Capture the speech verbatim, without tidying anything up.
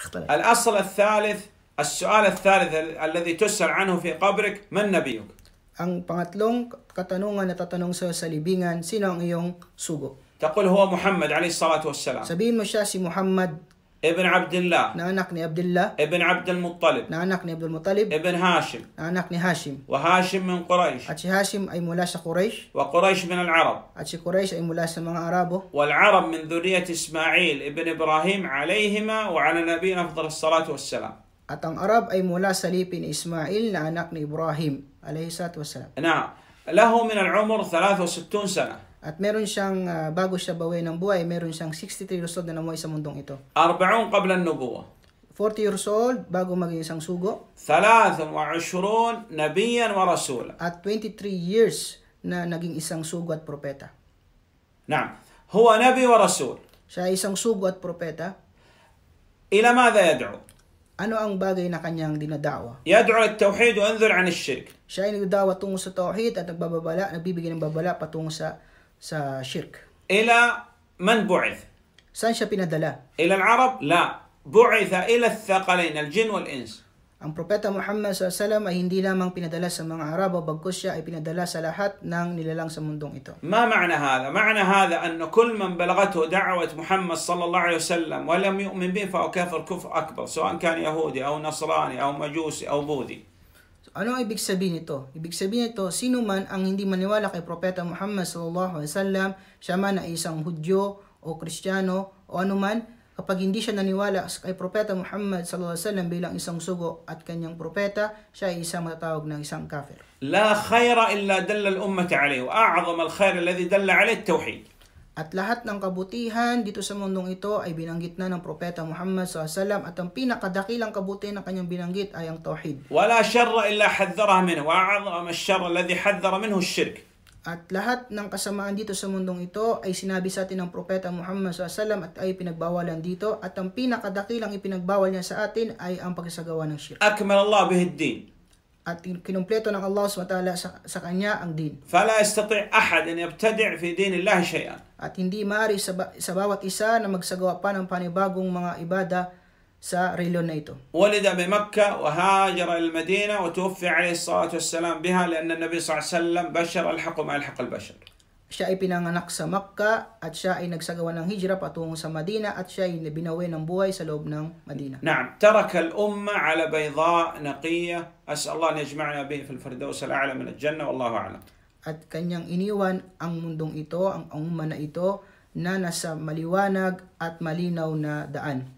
الأصل الثالث السؤال الثالث الذي تسأل عنه في قبرك من نبيك؟ Ang pangatlong katanungan na tatanong sa sa libingan, sino ang iyong sugo? تقول هو محمد عليه الصلاة والسلام Sabihin mo siya si Muhammad ابن عبد الله na anak ni Abdullah, ابن عبد المطلب na anak ni Abdul Muttalib, ابن هاشم na anak ni Hashim. وهاشم من قريش At si Hashim ay mula sa Quraysh, وقريش من العرب at si Quraysh ay mula sa mga Arabo. والعرب من ذرية إسماعيل ابن إبراهيم عليهما وعلى نبينا أفضل الصلاة والسلام. At ang Arab ay mula sa lipi ni Ismail na anak ni Ibrahim alayhi salatu wassalam. نعم له من العمر ثلاث وستون سنة. At meron siyang uh, bago siya bawi ng buhay, meron siyang sixty-three years old na namuhay sa mundong ito. أربعون قبل النبوة. forty years old bago maging isang sugo. ثلاث وعشرون نبيا ورسولا. At twenty-three years na naging isang sugo at propeta. نعم هو نبي ورسول. Siya ay isang sugo at propeta. إلى ماذا يدعو؟ Ano ang bagay na kanyang dinadawa? يدعو للتوحيد وينذر عن الشرك. Siya ay nagdadawa tungo sa tauhid at nagbababala, nagbibigay ng babala patungo sa sa shirk. إلى من بعث؟ Saan siya pinadala? إلى العرب؟ لا، بعث إلى الثقلين الجن والإنس. Ang propeta Muhammad sallallahu alaihi wasallam ay hindi lamang pinadala sa mga Arabo, bagkus siya ay pinadala sa lahat ng nilalang sa mundong ito. ما معنى هذا؟ معنى هذا أن كل من بلغته دعوة محمد صلى الله عليه وسلم ولم يؤمن به فهو كافر كفر أكبر، سواء كان يهودي أو نصراني أو مجوسي أو بوذي. So, ano ang ibig sabihin nito? Ibig sabihin nito, sino man ang hindi maniwala kay propeta Muhammad sallallahu alaihi wasallam, siya man ay isang Hudyo o Kristiyano o anuman, kapag hindi siya naniwala kay propeta Muhammad sallallahu alaihi wasallam bilang isang sugo at kanyang propeta, siya ay isang matatawag ng isang kafir. لا خير إلا دل الأمة عليه، وأعظم الخير الذي دل عليه التوحيد. At lahat ng kabutihan dito sa mundong ito ay binanggit na ng propeta Muhammad sallallahu alaihi wasallam, at ang pinakadakilang kabutihan ng kanyang binanggit ay ang tauhid. ولا شر إلا حذرها منه، وأعظم الشر الذي حذر منه الشرك. At lahat ng kasamaan dito sa mundong ito ay sinabi sa atin ng propeta Muhammad sallallahu alaihi wasallam at ay pinagbawalan dito, at ang pinakadakilang ipinagbawal niya sa atin ay ang pagsasagawa ng shirk. أكمل الله به الدين. At kinumpleto ng Allah subhanahu wa ta'ala sa, sa kanya ang din. فلا يستطيع أحد أن يبتدع في دين الله شيئا. At hindi maaari sa, sa bawat isa na magsagawa pa ng panibagong mga ibada sa reliyon na ito. ولد بمكة وهاجر إلى المدينة وتوفي عليه الصلاة والسلام بها لأن النبي صلى الله عليه وسلم بشر الحق ما يلحق البشر. Siya ay pinanganak sa Makkah at siya ay nagsagawa ng hijra patungo sa Madina at siya ay binawi ng buhay sa loob ng Madina. نعم ترك الأمة على بيضاء نقية، أسأل الله أن يجمعنا به في الفردوس الأعلى من الجنة والله أعلم. At kanyang iniwan ang mundong ito, ang umma na ito, na nasa maliwanag at malinaw na daan.